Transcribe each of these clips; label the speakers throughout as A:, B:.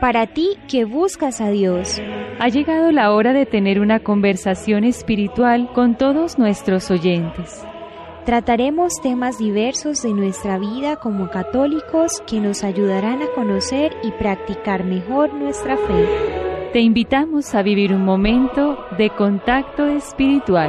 A: Para ti que buscas a Dios,
B: ha llegado la hora de tener una conversación espiritual con todos nuestros oyentes.
A: Trataremos temas diversos de nuestra vida como católicos que nos ayudarán a conocer y practicar mejor nuestra fe.
B: Te invitamos a vivir un momento de contacto espiritual.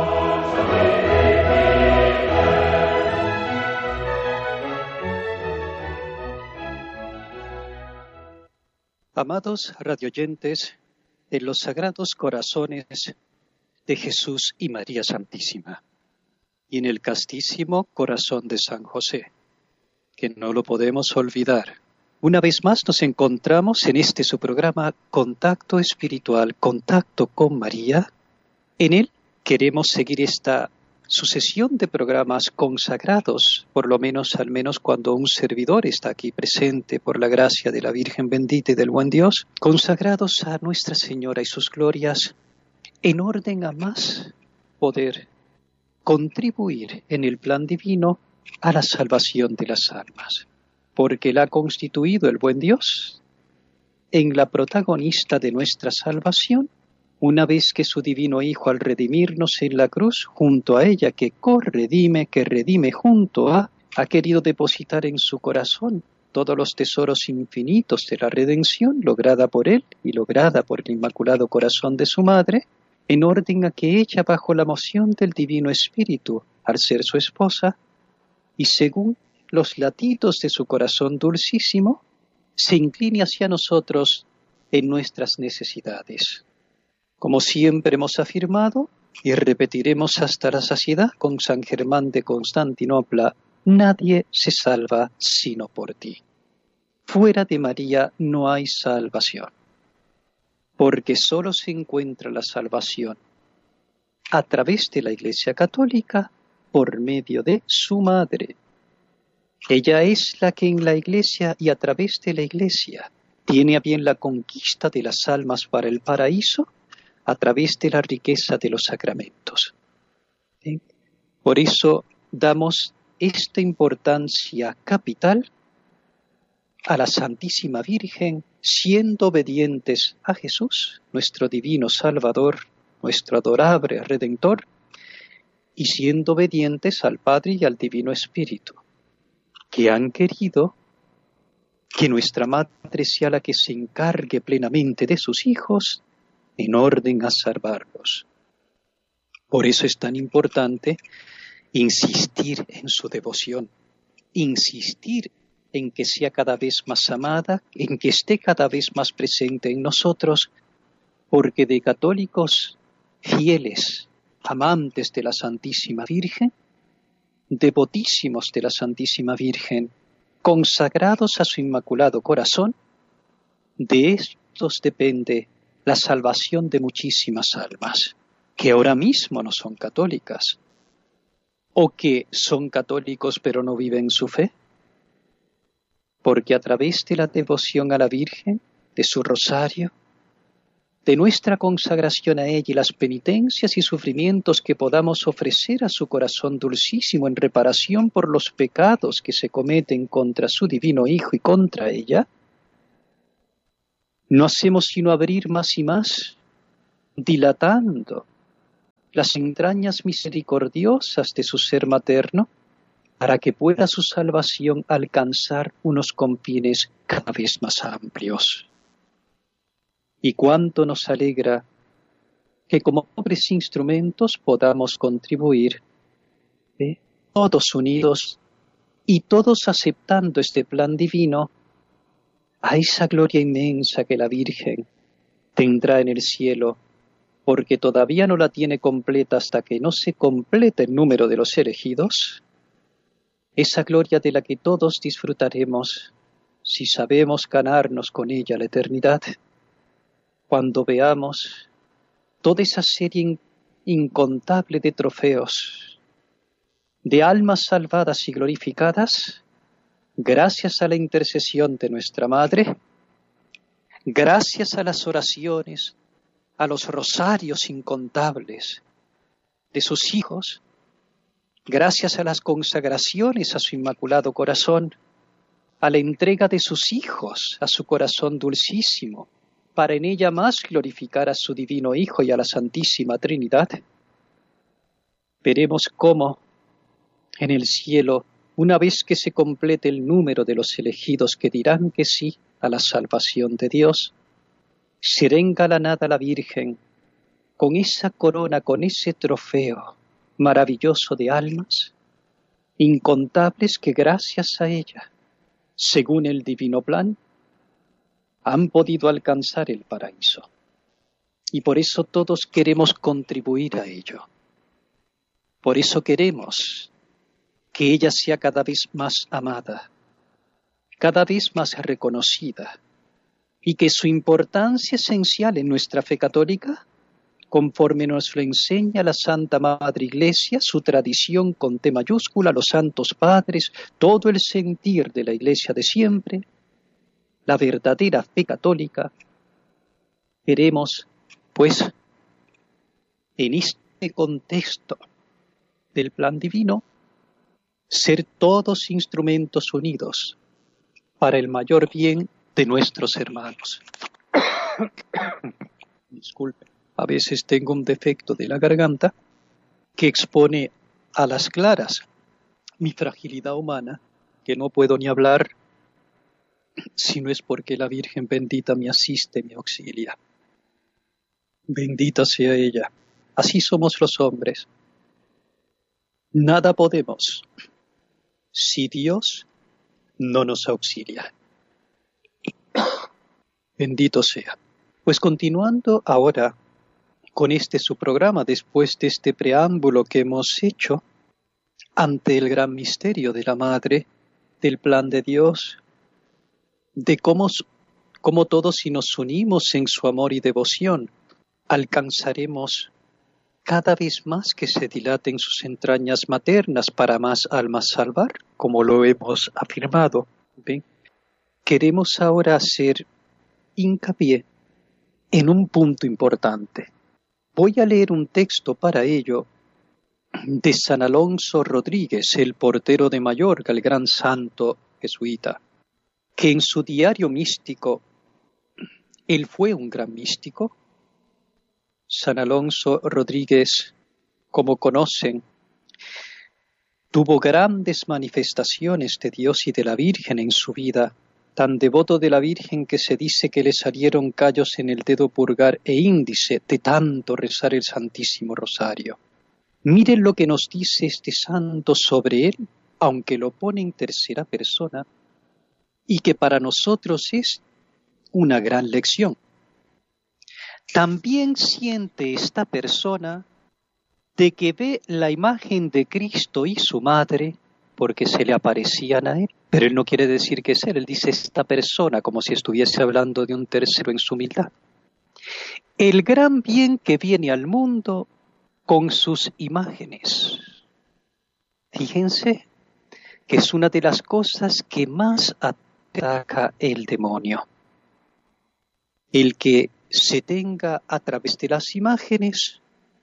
C: Amados radioyentes, en los sagrados corazones de Jesús y María Santísima, y en el castísimo corazón de San José, que no lo podemos olvidar. Una vez más nos encontramos en este su programa Contacto Espiritual, Contacto con María. En él queremos seguir esta sucesión de programas consagrados, por lo menos al menos cuando un servidor está aquí presente por la gracia de la Virgen bendita y del buen Dios, consagrados a Nuestra Señora y sus glorias, en orden a más poder contribuir en el plan divino a la salvación de las almas, porque la ha constituido el buen Dios en la protagonista de nuestra salvación, una vez que su divino Hijo, al redimirnos en la cruz, junto a ella que corredime, que redime junto a, ha querido depositar en su corazón todos los tesoros infinitos de la redención, lograda por él y lograda por el Inmaculado Corazón de su Madre, en orden a que ella, bajo la moción del Divino Espíritu, al ser su esposa, y según los latidos de su corazón dulcísimo, se incline hacia nosotros en nuestras necesidades. Como siempre hemos afirmado y repetiremos hasta la saciedad con San Germán de Constantinopla, nadie se salva sino por ti. Fuera de María no hay salvación, porque solo se encuentra la salvación a través de la Iglesia Católica por medio de su Madre. Ella es la que en la Iglesia y a través de la Iglesia tiene a bien la conquista de las almas para el paraíso a través de la riqueza de los sacramentos. ¿Sí? Por eso damos esta importancia capital a la Santísima Virgen, siendo obedientes a Jesús, nuestro divino Salvador, nuestro adorable Redentor, y siendo obedientes al Padre y al Divino Espíritu, que han querido que nuestra Madre sea la que se encargue plenamente de sus hijos, en orden a salvarlos. Por eso es tan importante insistir en su devoción, insistir en que sea cada vez más amada, en que esté cada vez más presente en nosotros, porque de católicos fieles, amantes de la Santísima Virgen, devotísimos de la Santísima Virgen, consagrados a su Inmaculado Corazón, de estos depende la salvación de muchísimas almas, que ahora mismo no son católicas, o que son católicos pero no viven su fe, porque a través de la devoción a la Virgen, de su rosario, de nuestra consagración a ella y las penitencias y sufrimientos que podamos ofrecer a su corazón dulcísimo en reparación por los pecados que se cometen contra su divino Hijo y contra ella, no hacemos sino abrir más y más, dilatando las entrañas misericordiosas de su ser materno, para que pueda su salvación alcanzar unos confines cada vez más amplios. Y cuánto nos alegra que como pobres instrumentos podamos contribuir, todos unidos y todos aceptando este plan divino, a esa gloria inmensa que la Virgen tendrá en el cielo, porque todavía no la tiene completa hasta que no se complete el número de los elegidos, esa gloria de la que todos disfrutaremos si sabemos ganarnos con ella la eternidad, cuando veamos toda esa serie incontable de trofeos, de almas salvadas y glorificadas, gracias a la intercesión de nuestra Madre, gracias a las oraciones, a los rosarios incontables de sus hijos, gracias a las consagraciones a su Inmaculado Corazón, a la entrega de sus hijos a su corazón dulcísimo, para en ella más glorificar a su divino Hijo y a la Santísima Trinidad, veremos cómo en el cielo, una vez que se complete el número de los elegidos que dirán que sí a la salvación de Dios, será engalanada la Virgen con esa corona, con ese trofeo maravilloso de almas, incontables que gracias a ella, según el divino plan, han podido alcanzar el paraíso. Y por eso todos queremos contribuir a ello. Por eso queremos que ella sea cada vez más amada, cada vez más reconocida, y que su importancia esencial en nuestra fe católica, conforme nos lo enseña la Santa Madre Iglesia, su tradición con T mayúscula, los santos padres, todo el sentir de la Iglesia de siempre, la verdadera fe católica, queremos, pues, en este contexto del plan divino, ser todos instrumentos unidos para el mayor bien de nuestros hermanos. Disculpe, a veces tengo un defecto de la garganta que expone a las claras mi fragilidad humana, que no puedo ni hablar si no es porque la Virgen bendita me asiste, me auxilia. Bendita sea ella. Así somos los hombres. Nada podemos si Dios no nos auxilia. Bendito sea. Pues continuando ahora con su programa, después de este preámbulo que hemos hecho ante el gran misterio de la Madre, del plan de Dios, de cómo todos si nos unimos en su amor y devoción, alcanzaremos cada vez más que se dilaten sus entrañas maternas para más almas salvar, como lo hemos afirmado. ¿Ven? Queremos ahora hacer hincapié en un punto importante. Voy a leer un texto para ello de San Alonso Rodríguez, el portero de Mallorca, el gran santo jesuita, que en su diario místico, él fue un gran místico. San Alonso Rodríguez, como conocen, tuvo grandes manifestaciones de Dios y de la Virgen en su vida, tan devoto de la Virgen que se dice que le salieron callos en el dedo pulgar e índice de tanto rezar el Santísimo Rosario. Miren lo que nos dice este santo sobre él, aunque lo pone en tercera persona, y que para nosotros es una gran lección. También siente esta persona de que ve la imagen de Cristo y su Madre porque se le aparecían a él, pero él no quiere decir que es él dice esta persona como si estuviese hablando de un tercero en su humildad. El gran bien que viene al mundo con sus imágenes. Fíjense que es una de las cosas que más ataca el demonio. El que se tenga a través de las imágenes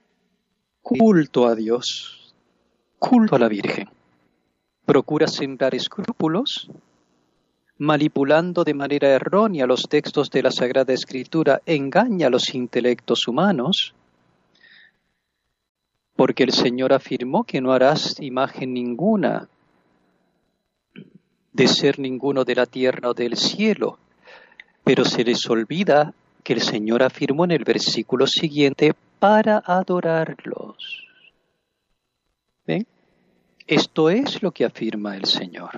C: culto a Dios, culto a la Virgen. Procura sembrar escrúpulos, manipulando de manera errónea los textos de la Sagrada Escritura, engaña a los intelectos humanos, porque el Señor afirmó que no harás imagen ninguna de ser ninguno de la tierra o del cielo, pero se les olvida que el Señor afirmó en el versículo siguiente para adorarlos. ¿Ven? Esto es lo que afirma el Señor.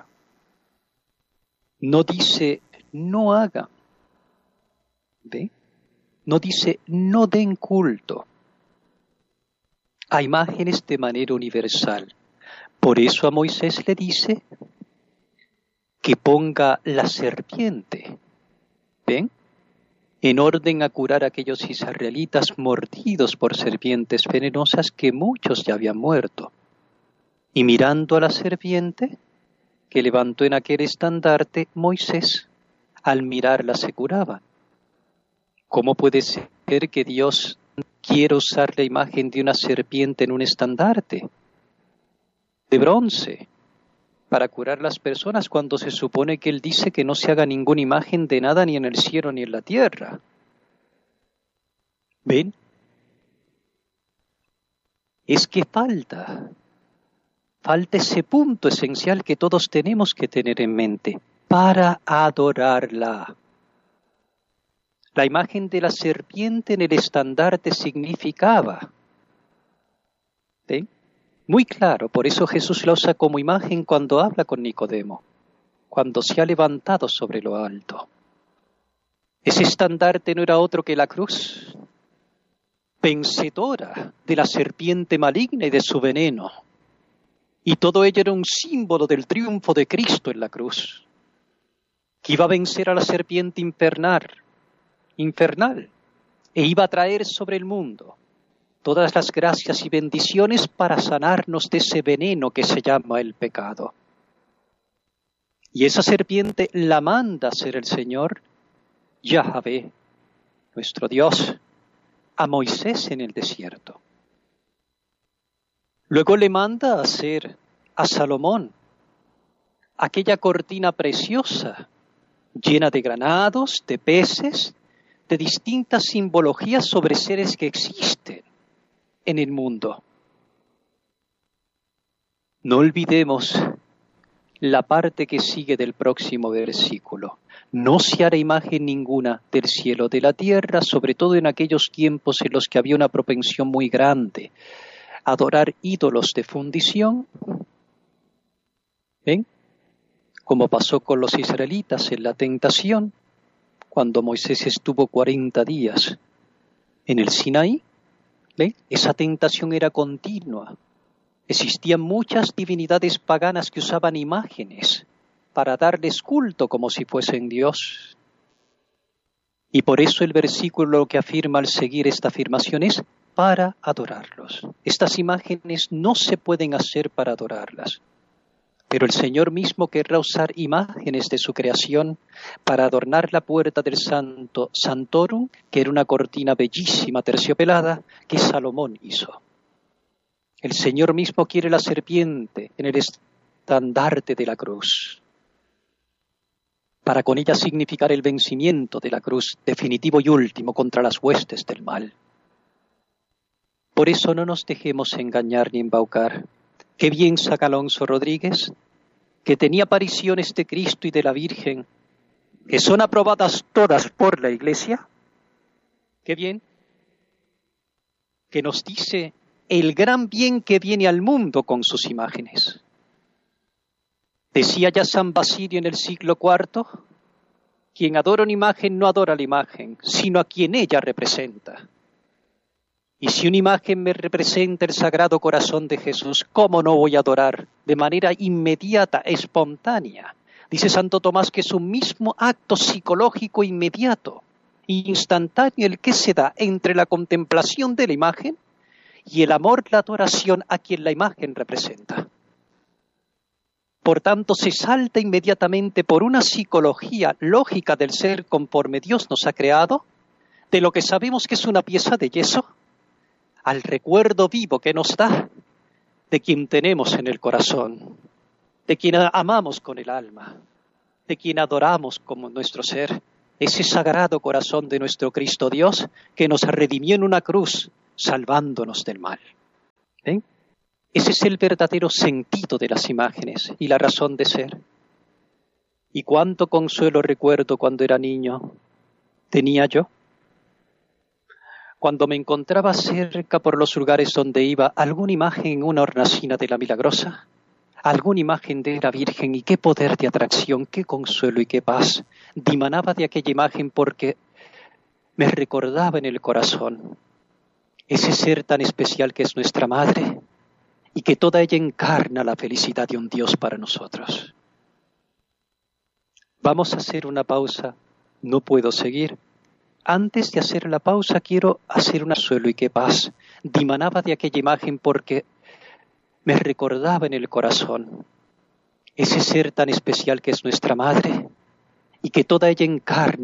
C: No dice no hagan. ¿Ve? No dice no den culto a imágenes de manera universal. Por eso a Moisés le dice que ponga la serpiente. ¿Ven? En orden a curar a aquellos israelitas mordidos por serpientes venenosas que muchos ya habían muerto. Y mirando a la serpiente que levantó en aquel estandarte, Moisés, al mirarla se curaba. ¿Cómo puede ser que Dios quiera usar la imagen de una serpiente en un estandarte de bronce? para curar a las personas cuando se supone que Él dice que no se haga ninguna imagen de nada ni en el cielo ni en la tierra? ¿Ven? Es que falta ese punto esencial que todos tenemos que tener en mente para adorarla. La imagen de la serpiente en el estandarte significaba, ¿sí? Muy claro, por eso Jesús la usa como imagen cuando habla con Nicodemo, cuando se ha levantado sobre lo alto. Ese estandarte no era otro que la cruz, vencedora de la serpiente maligna y de su veneno. Y todo ello era un símbolo del triunfo de Cristo en la cruz, que iba a vencer a la serpiente infernal, e iba a traer sobre el mundo todas las gracias y bendiciones para sanarnos de ese veneno que se llama el pecado. Y esa serpiente la manda a ser el Señor, Yahvé, nuestro Dios, a Moisés en el desierto. Luego le manda a hacer a Salomón aquella cortina preciosa, llena de granados, de peces, de distintas simbologías sobre seres que existen en el mundo. No olvidemos la parte que sigue del próximo versículo. No se hará imagen ninguna del cielo o de la tierra, sobre todo en aquellos tiempos en los que había una propensión muy grande a adorar ídolos de fundición. ¿Ven? Como pasó con los israelitas en la tentación, cuando Moisés estuvo 40 días en el Sinaí. ¿Ven? Esa tentación era continua. Existían muchas divinidades paganas que usaban imágenes para darles culto como si fuesen Dios. Y por eso el versículo lo que afirma al seguir esta afirmación es para adorarlos. Estas imágenes no se pueden hacer para adorarlas. Pero el Señor mismo querrá usar imágenes de su creación para adornar la puerta del Santo Santorum, que era una cortina bellísima terciopelada que Salomón hizo. El Señor mismo quiere la serpiente en el estandarte de la cruz, para con ella significar el vencimiento de la cruz definitivo y último contra las huestes del mal. Por eso no nos dejemos engañar ni embaucar. Qué bien saca Alonso Rodríguez, que tenía apariciones de Cristo y de la Virgen, que son aprobadas todas por la Iglesia. Qué bien, que nos dice el gran bien que viene al mundo con sus imágenes. Decía ya San Basilio en el siglo IV, quien adora una imagen no adora la imagen, sino a quien ella representa. Y si una imagen me representa el Sagrado Corazón de Jesús, ¿cómo no voy a adorar de manera inmediata, espontánea? Dice Santo Tomás que es un mismo acto psicológico inmediato, instantáneo, el que se da entre la contemplación de la imagen y el amor, la adoración a quien la imagen representa. Por tanto, se salta inmediatamente por una psicología lógica del ser conforme Dios nos ha creado, de lo que sabemos que es una pieza de yeso, al recuerdo vivo que nos da de quien tenemos en el corazón, de quien amamos con el alma, de quien adoramos como nuestro ser, ese sagrado corazón de nuestro Cristo Dios que nos redimió en una cruz, salvándonos del mal. ¿Ven? Ese es el verdadero sentido de las imágenes y la razón de ser. Y cuánto consuelo recuerdo cuando era niño tenía yo, cuando me encontraba cerca por los lugares donde iba alguna imagen en una hornacina de la Milagrosa, alguna imagen de la Virgen, y qué poder de atracción, qué consuelo y qué paz dimanaba de aquella imagen, porque me recordaba en el corazón ese ser tan especial que es nuestra Madre y que toda ella encarna la felicidad de un Dios para nosotros. Vamos a hacer una pausa, no puedo seguir. Antes de hacer la pausa quiero hacer un consuelo y qué paz dimanaba de aquella imagen, porque me recordaba en el corazón ese ser tan especial que es nuestra Madre y que toda ella encarna